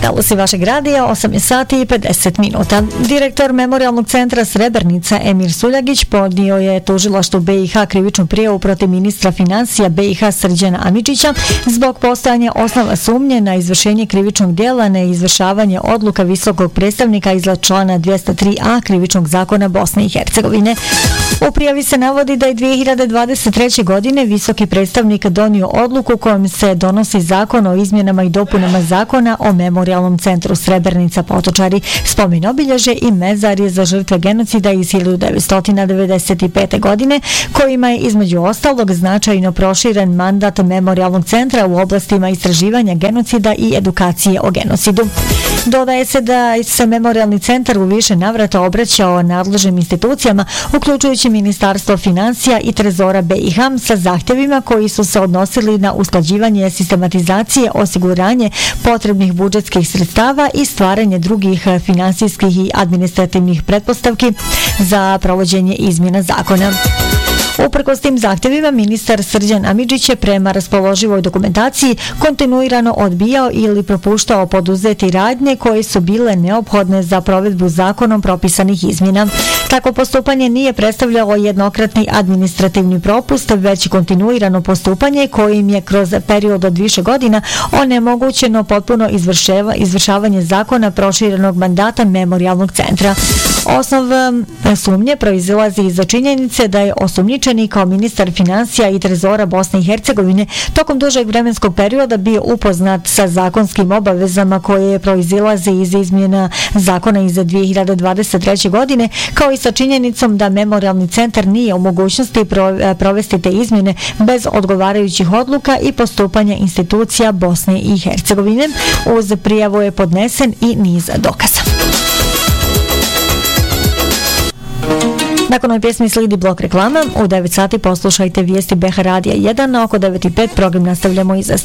Talusi vašeg radija, 8 sati i 50 minuta. Direktor Memorijalnog centra Srebrenica Emir Suljagić podnio je tužilaštvu BiH krivičnu prijavu protiv ministra financija BiH Srđana Amidžića zbog postojanja osnova sumnje na izvršenje krivičnog djela na izvršavanje odluka visokog predstavnika iz člana 203a krivičnog zakona Bosne i Hercegovine. U prijavi se navodi da je 2023. godine visoki predstavnik donio odluku kojom se donosi zakon o izmjenama i dopunama zakona o Memorijalnom centru Srebrenica Potočari, spomen obilježe i mezarje za žrtve genocida iz 1995. godine, kojima je između ostalog značajno proširen mandat Memorijalnog centra u oblastima istraživanja genocida i edukacije o genocidu. Dodaje se da se Memorijalni centar u više navrata obraćao nadležnim institucijama, uključujući Ministarstvo financija i Trezora BiH sa zahtjevima koji su se odnosili na usklađivanje sistematizacije, osiguranje potrebnih budžetskih sredstava i stvaranje drugih finansijskih i administrativnih pretpostavki za provođenje izmjena zakona. Uprkos tim zahtjevima, ministar Srđan Amidžić je prema raspoloživoj dokumentaciji kontinuirano odbijao ili propuštao poduzeti radnje koje su bile neophodne za provedbu zakonom propisanih izmjena. Tako postupanje nije predstavljalo jednokratni administrativni propust, već kontinuirano postupanje kojim je kroz period od više godina onemogućeno potpuno izvršavanje zakona proširenog mandata Memorijalnog centra. Osnov sumnje proizilazi iz činjenice da je osumnjičeni kao ministar financija i Trezora Bosne i Hercegovine tokom dužeg vremenskog perioda bio upoznat sa zakonskim obavezama koje proizilaze iz izmjena zakona iz 2023. godine, kao i sa činjenicom da Memorijalni centar nije u mogućnosti provesti te izmjene bez odgovarajućih odluka i postupanja institucija Bosne i Hercegovine. Uz prijavu je podnesen i niz dokaza. Nakon ove pjesmi slidi blok reklama. U 9 sati poslušajte vijesti BH Radija 1, na oko 9:05 program nastavljamo iza